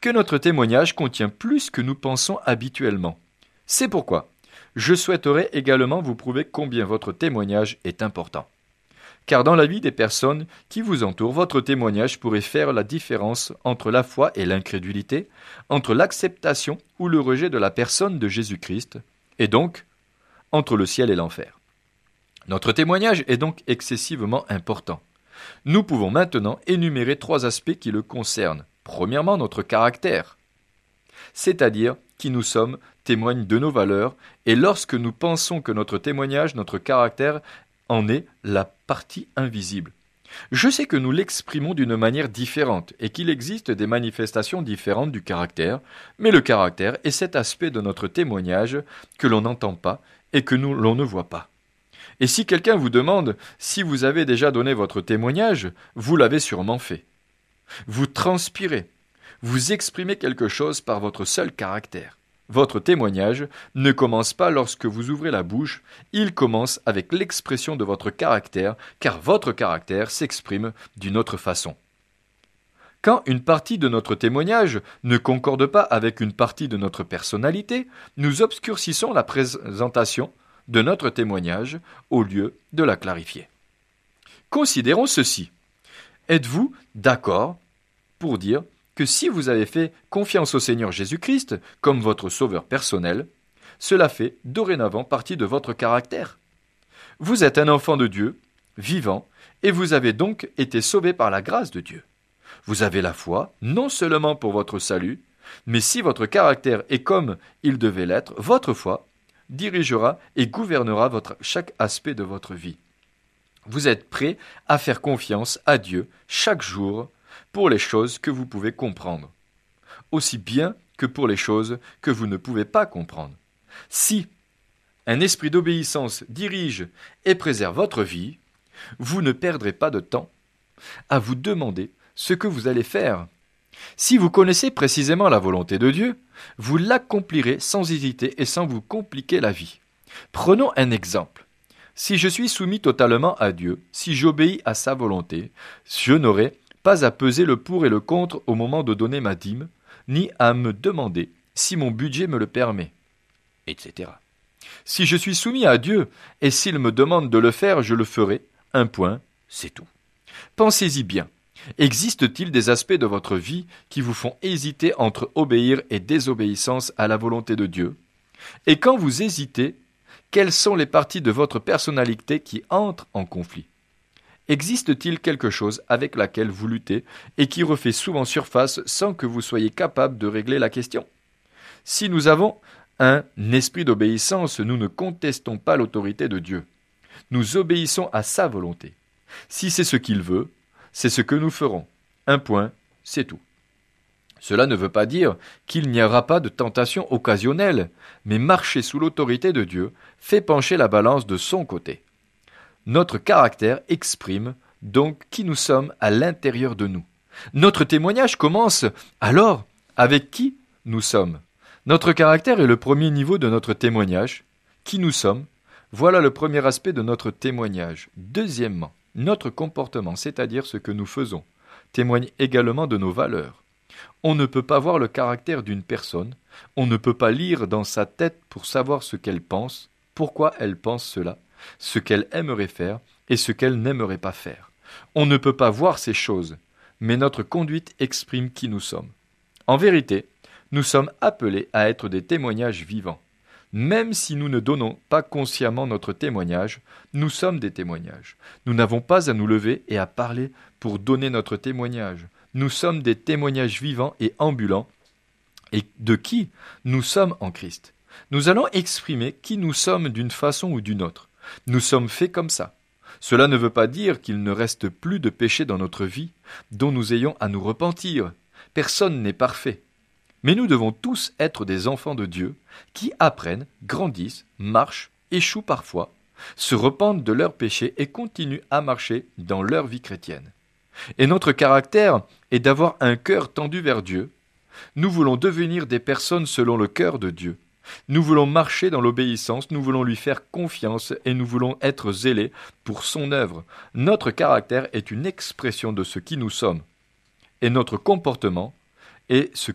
que notre témoignage contient plus que nous pensons habituellement. C'est pourquoi je souhaiterais également vous prouver combien votre témoignage est important. Car dans la vie des personnes qui vous entourent, votre témoignage pourrait faire la différence entre la foi et l'incrédulité, entre l'acceptation ou le rejet de la personne de Jésus-Christ, et donc entre le ciel et l'enfer. Notre témoignage est donc excessivement important. Nous pouvons maintenant énumérer 3 aspects qui le concernent. Premièrement, notre caractère, c'est-à-dire qui nous sommes, témoigne de nos valeurs, et lorsque nous pensons que notre témoignage, notre caractère, en est la partie invisible. Je sais que nous l'exprimons d'une manière différente et qu'il existe des manifestations différentes du caractère, mais le caractère est cet aspect de notre témoignage que l'on n'entend pas et que l'on ne voit pas. Et si quelqu'un vous demande si vous avez déjà donné votre témoignage, vous l'avez sûrement fait. Vous transpirez, vous exprimez quelque chose par votre seul caractère. Votre témoignage ne commence pas lorsque vous ouvrez la bouche, il commence avec l'expression de votre caractère, car votre caractère s'exprime d'une autre façon. Quand une partie de notre témoignage ne concorde pas avec une partie de notre personnalité, nous obscurcissons la présentation de notre témoignage au lieu de la clarifier. Considérons ceci. Êtes-vous d'accord pour dire que si vous avez fait confiance au Seigneur Jésus-Christ comme votre sauveur personnel, cela fait dorénavant partie de votre caractère? Vous êtes un enfant de Dieu, vivant, et vous avez donc été sauvé par la grâce de Dieu. Vous avez la foi, non seulement pour votre salut, mais si votre caractère est comme il devait l'être, votre foi dirigera et gouvernera chaque aspect de votre vie. Vous êtes prêt à faire confiance à Dieu chaque jour pour les choses que vous pouvez comprendre, aussi bien que pour les choses que vous ne pouvez pas comprendre. Si un esprit d'obéissance dirige et préserve votre vie, vous ne perdrez pas de temps à vous demander ce que vous allez faire. Si vous connaissez précisément la volonté de Dieu, vous l'accomplirez sans hésiter et sans vous compliquer la vie. Prenons un exemple. Si je suis soumis totalement à Dieu, si j'obéis à sa volonté, je n'aurai pas à peser le pour et le contre au moment de donner ma dîme, ni à me demander si mon budget me le permet, etc. Si je suis soumis à Dieu, et s'il me demande de le faire, je le ferai. Un point, c'est tout. Pensez-y bien. Existe-t-il des aspects de votre vie qui vous font hésiter entre obéir et désobéissance à la volonté de Dieu? Et quand vous hésitez, quelles sont les parties de votre personnalité qui entrent en conflit? Existe-t-il quelque chose avec laquelle vous luttez et qui refait souvent surface sans que vous soyez capable de régler la question? Si nous avons un esprit d'obéissance, nous ne contestons pas l'autorité de Dieu. Nous obéissons à sa volonté. Si c'est ce qu'il veut, c'est ce que nous ferons. Un point, c'est tout. Cela ne veut pas dire qu'il n'y aura pas de tentation occasionnelle, mais marcher sous l'autorité de Dieu fait pencher la balance de son côté. Notre caractère exprime donc qui nous sommes à l'intérieur de nous. Notre témoignage commence alors avec qui nous sommes. Notre caractère est le premier niveau de notre témoignage. Qui nous sommes, voilà le premier aspect de notre témoignage. Deuxièmement, notre comportement, c'est-à-dire ce que nous faisons, témoigne également de nos valeurs. On ne peut pas voir le caractère d'une personne, on ne peut pas lire dans sa tête pour savoir ce qu'elle pense, pourquoi elle pense cela, ce qu'elle aimerait faire et ce qu'elle n'aimerait pas faire. On ne peut pas voir ces choses, mais notre conduite exprime qui nous sommes. En vérité, nous sommes appelés à être des témoignages vivants. Même si nous ne donnons pas consciemment notre témoignage, nous sommes des témoignages. Nous n'avons pas à nous lever et à parler pour donner notre témoignage. Nous sommes des témoignages vivants et ambulants. Et de qui nous sommes en Christ. Nous allons exprimer qui nous sommes d'une façon ou d'une autre. Nous sommes faits comme ça. Cela ne veut pas dire qu'il ne reste plus de péché dans notre vie dont nous ayons à nous repentir. Personne n'est parfait. Mais nous devons tous être des enfants de Dieu qui apprennent, grandissent, marchent, échouent parfois, se repentent de leurs péchés et continuent à marcher dans leur vie chrétienne. Et notre caractère est d'avoir un cœur tendu vers Dieu. Nous voulons devenir des personnes selon le cœur de Dieu. Nous voulons marcher dans l'obéissance, nous voulons lui faire confiance et nous voulons être zélés pour son œuvre. Notre caractère est une expression de ce qui nous sommes. Et notre comportement est ce